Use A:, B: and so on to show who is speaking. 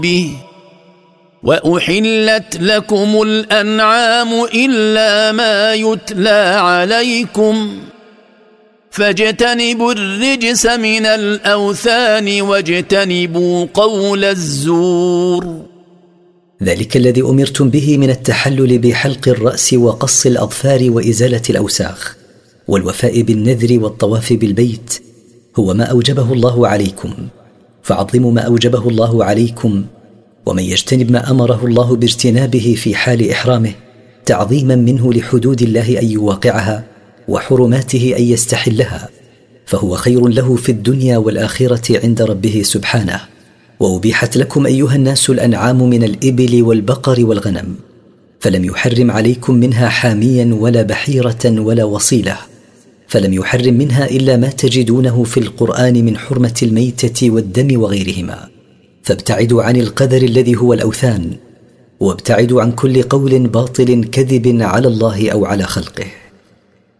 A: به وأحلت لكم الأنعام إلا ما يتلى عليكم فاجتنبوا الرجس من الأوثان واجتنبوا قول الزور.
B: ذلك الذي أمرتم به من التحلل بحلق الرأس وقص الأظفار وإزالة الأوساخ والوفاء بالنذر والطواف بالبيت هو ما أوجبه الله عليكم، فعظموا ما أوجبه الله عليكم، ومن يجتنب ما أمره الله باجتنابه في حال إحرامه تعظيما منه لحدود الله أن يواقعها وحرماته أن يستحلها، فهو خير له في الدنيا والآخرة عند ربه سبحانه. وأبيحت لكم أيها الناس الأنعام من الإبل والبقر والغنم، فلم يحرم عليكم منها حاميا ولا بحيرة ولا وصيلة، فلم يحرم منها إلا ما تجدونه في القرآن من حرمة الميتة والدم وغيرهما. فابتعدوا عن القدر الذي هو الأوثان، وابتعدوا عن كل قول باطل كذب على الله أو على خلقه.